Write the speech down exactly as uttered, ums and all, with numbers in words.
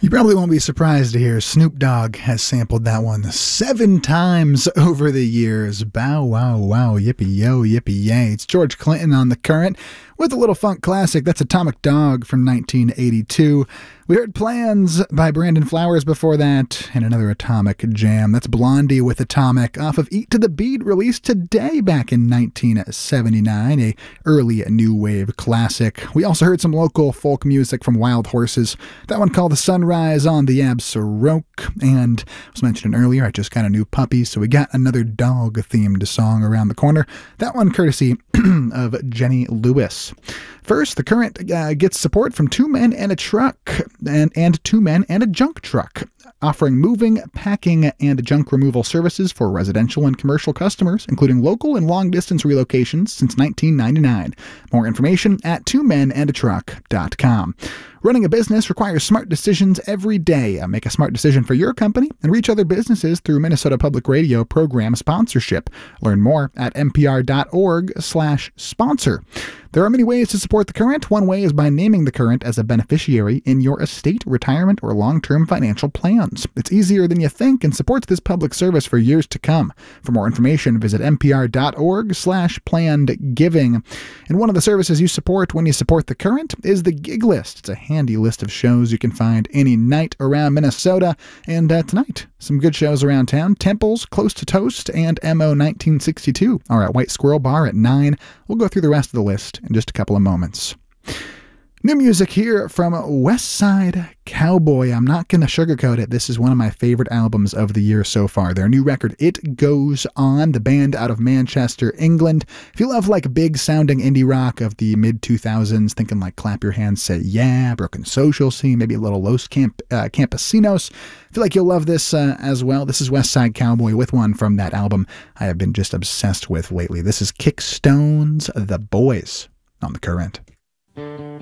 You probably won't be surprised to hear Snoop Dogg has sampled that one seven times over the years. Bow, wow, wow, yippee, yo, yippee, yay. It's George Clinton on The Current with a little funk classic. That's Atomic Dog from nineteen eighty-two. We heard Plans by Brandon Flowers before that, and another Atomic jam. That's Blondie with Atomic off of Eat to the Beat, released today back in nineteen seventy-nine, a early new wave classic. We also heard some local folk music from Wild Horses. That one called The Sunrise on the Absaroke, and as mentioned earlier, I just got a new puppy, so we got another dog-themed song around the corner. That one courtesy of Jenny Lewis. First, The Current uh, gets support from Two Men and a Truck, and, and Two Men and a Junk Truck, offering moving, packing, and junk removal services for residential and commercial customers, including local and long-distance relocations since nineteen ninety-nine. More information at two men and a truck dot com. Running a business requires smart decisions every day. Make a smart decision for your company and reach other businesses through Minnesota Public Radio program sponsorship. Learn more at npr.org slash sponsor. There are many ways to support The Current. One way is by naming The Current as a beneficiary in your estate, retirement, or long-term financial plans. It's easier than you think and supports this public service for years to come. For more information, visit npr.org slash planned giving. And one of the services you support when you support The Current is the Gig List. It's a handy list of shows you can find any night around Minnesota. And uh, tonight, some good shows around town. Temples, Close to Toast, and M O nineteen sixty-two are at White Squirrel Bar at nine. We'll go through the rest of the list in just a couple of moments. New music here from West Side Cowboy. I'm not going to sugarcoat it. This is one of my favorite albums of the year so far. Their new record, It Goes On, the band out of Manchester, England. If you love like big sounding indie rock of the mid two thousands, thinking like Clap Your Hands, Say Yeah, Broken Social Scene, maybe a little Los Camp, uh, Campesinos, I feel like you'll love this uh, as well. This is West Side Cowboy with one from that album I have been just obsessed with lately. This is Kickstone's The Boys on The Current.